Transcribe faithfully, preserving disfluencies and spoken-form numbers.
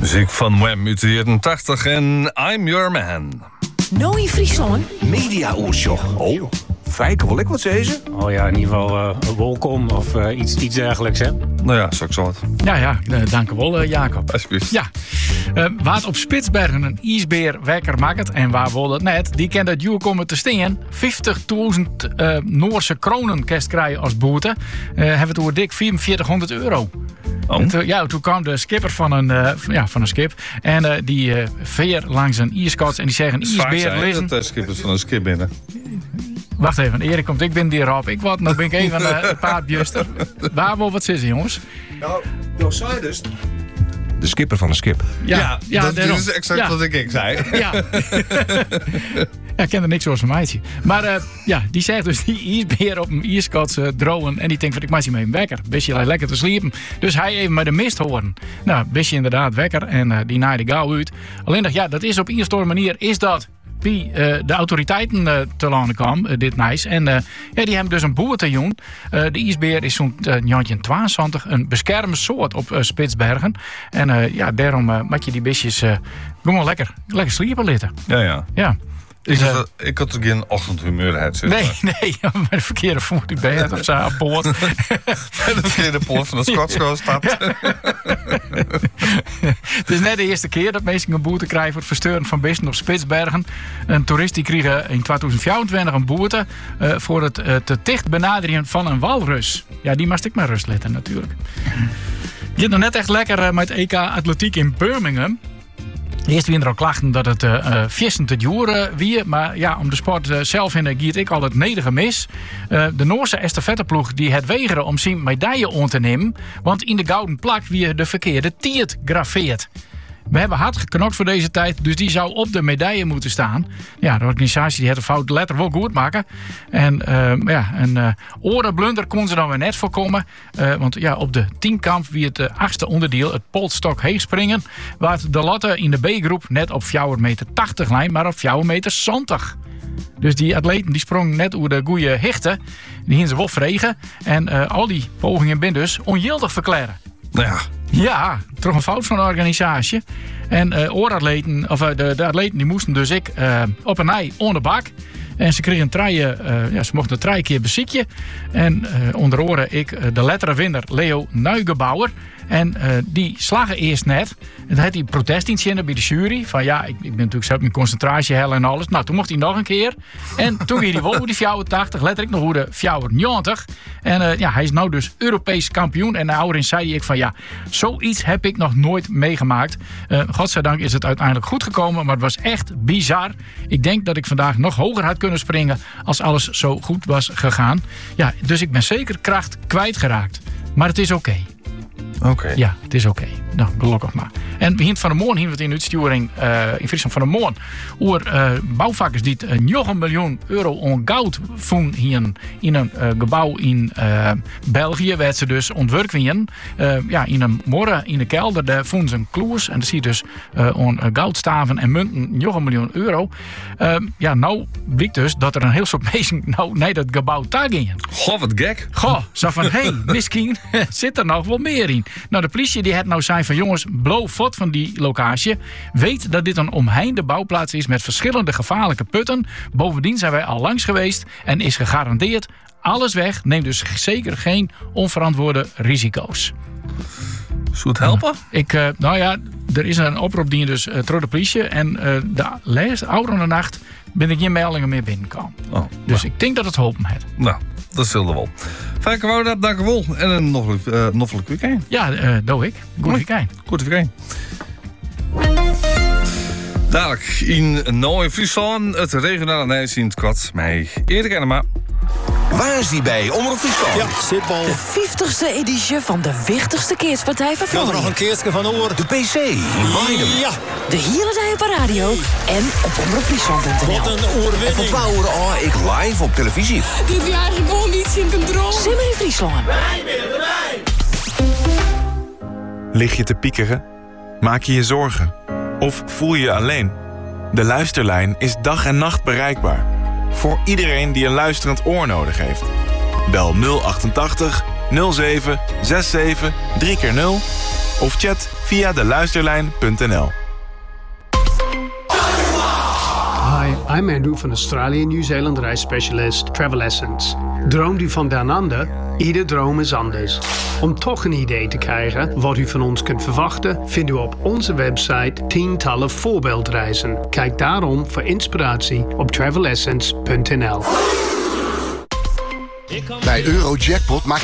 Muziek van Wham uit de jaren tachtig en I'm Your Man. Nou in Friesland. Media-oortje. Oh, Fijke, wil ik wat zeggen? Oh ja, in ieder geval uh, welkom of uh, iets, iets dergelijks, hè? Nou ja, zo ik zo wat. Ja, ja, uh, dank u wel, uh, Jacob. Alsjeblieft. Ja, uh, waar het op Spitsbergen een ijsbeer wekker maakt en waar wil dat net, die kan dat juur komen te staan. vijftigduizend uh, Noorse kronen kerst krijgen als boete. Uh, hebben we het over dik vierenveertighonderd euro. Oh. En toen, ja, toen kwam de skipper van een, uh, ja, van een skip en uh, die uh, veer langs een ijskots en die zeggen ijsbeer lezen. Dat skippers van een skip binnen. Wacht even, Erik komt, ik ben die erop. Ik wat, nou ben ik even uh, een paardjuster. Waar wil wat zitten, jongens? Nou, nou zei dus... De skipper van een skip. Ja, ja, ja dat daarom. is exact ja. wat ik, ik zei. Ja. Ja, ik ken er niks zoals van meidje. Maar uh, ja, die zegt dus die ijsbeer op een ijskots uh, drogen. En die denkt van ik maak je mee wekker. Beetje lijkt lekker te sliepen. Dus hij even met de mist horen. Nou, beetje inderdaad wekker. En uh, die naaide gauw uit. Alleen dacht ja, dat is op een of andere manier is dat wie uh, de autoriteiten uh, te landen kwam, uh, dit nice. En uh, ja, die hebben dus een boer te doen. Uh, de ijsbeer is zo'n uh, jantje tweeëntwintig, een beschermde soort op uh, Spitsbergen. En uh, ja, daarom uh, maak je die beestjes uh, gewoon lekker, lekker sliepen litten. Ja, ja. Ja. Ik, Dus, had, ik had er geen ochtendhumeur uit zitten. Nee, nee, met de verkeerde voet bij het of zo aan poort. Met de verkeerde poort van de Scotsco staat. Het is net de eerste keer dat mensen een boete krijgen voor het versteuren van beesten op Spitsbergen. Een toerist die kreeg in tweeduizend vierentwintig een boete uh, voor het uh, te dicht benaderen van een walrus. Ja, die moest ik maar rust letten natuurlijk. Je nog net echt lekker uh, met E K Atletiek in Birmingham. Eerst weer er al klachten dat het uh, vissen te duur uh, wie. Maar ja, om de sport uh, zelf in uh, giet ik al het nederige mis. Uh, de Noorse estafetteploeg die het weigeren om zijn medaille aan te nemen. Want in de gouden plak weer de verkeerde tiert grafeert. We hebben hard geknokt voor deze tijd, dus die zou op de medaille moeten staan. Ja, de organisatie die had de fout letter wel goed maken. En uh, ja, een uh, orenblunder kon ze dan weer net voorkomen. Uh, want ja, op de tienkamp wie het uh, achtste onderdeel, het polstok heegspringen, waar de lotte in de B-groep net op vier meter tachtig lijn, maar op vier meter zestig. Dus die atleten die sprongen net over de goede hichten. Die gingen ze wel vregen. En uh, al die pogingen ben dus ongeldig verklaren. Nou ja. Ja, toch een fout van de organisatie. En uh, ooratleten, of, uh, de, de atleten die moesten dus ik uh, op een ei onder bak. En ze kregen treien, uh, ja, ze mochten drie keer beziekje. En uh, onder oren ik uh, de letterenwinner Leo Nuigebauer. En uh, die slagen eerst net. En dan had hij protest in bij de jury. Van ja, ik, ik ben natuurlijk zelf mijn concentratie hel en alles. Nou, toen mocht hij nog een keer. En toen ging hij wel over die vierentachtig. Letterlijk nog hoe de vierentnegentig. En uh, ja, hij is nou dus Europees kampioen. En ouderin zei ik van ja, zoiets heb ik nog nooit meegemaakt. Uh, godzijdank is het uiteindelijk goed gekomen. Maar het was echt bizar. Ik denk dat ik vandaag nog hoger had kunnen springen als alles zo goed was gegaan. Ja, dus ik ben zeker kracht kwijtgeraakt. Maar het is oké. Okay. Oké. Okay. Ja, het is oké. Okay. Nou, gelukkig maar. En begint van de morgen hier we het in de uitsturing uh, in Friesland van de morgen. Over uh, bouwvakkers die een negen miljoen euro aan goud vonden hier in een uh, gebouw in uh, België. Werd ze dus ontwerpen. Uh, ja, in een morgen in de kelder. Daar vonden ze een kloers. En daar zie je dus uh, aan uh, goudstaven en munten negen miljoen euro. Uh, ja, nou blijkt dus dat er een heel soort mensen nou naar dat gebouw daar gingen. Goh, wat gek. Goh, zo van, hé, hey, misschien zit er nog wel meer in. Nou, de politie die het nou zei van jongens, blow fot van die locatie. Weet dat dit een omheinde bouwplaats is met verschillende gevaarlijke putten. Bovendien zijn wij al langs geweest en is gegarandeerd alles weg. Neem dus zeker geen onverantwoorde risico's. Zou het helpen? Uh, ik, uh, nou ja, er is een oproep die dus uh, door de politie. En uh, de laatste oude nacht ben ik geen meldingen meer binnenkomen. Oh, dus nou. Ik denk dat het helpen heeft. Nou. Dat zullen wel. Fijke Wouda, dank u wel. En een noffelijk uh, weekend. Ja, uh, doe ik. Goed weekend. Goed weekend. Dadelijk in Noord-Friesland het regionale nieuws in het kwart mei. Erik Enema. Waar is die bij? Omroep Friesland. Ja, zitbal. De vijftigste editie van de wichtigste keerspartij van Vlaanderen. Ja, nog een keertje van oor. De P C in Weidem. Ja. De hele dag op radio en op omroep friesland punt n l. Wat een oorwinning. En van twaalf uur oh, ik live op televisie. Dit jaar gewoon niet in controle. Simmer in Friesland. Wij willen wij. Lig je te piekeren? Maak je je zorgen? Of voel je je alleen? De luisterlijn is dag en nacht bereikbaar. Voor iedereen die een luisterend oor nodig heeft. Bel nul achtentachtig nul zeven zesenzestig drie keer nul of chat via de luisterlijn punt n l. Hi, I'm Andrew van Australië Nieuw-Zeeland reisspecialist Travel Essence. Droomt u van down under? Ieder droom is anders. Om toch een idee te krijgen wat u van ons kunt verwachten, vindt u op onze website tientallen voorbeeldreizen. Kijk daarom voor inspiratie op travel essence punt n l. Bij Eurojackpot maak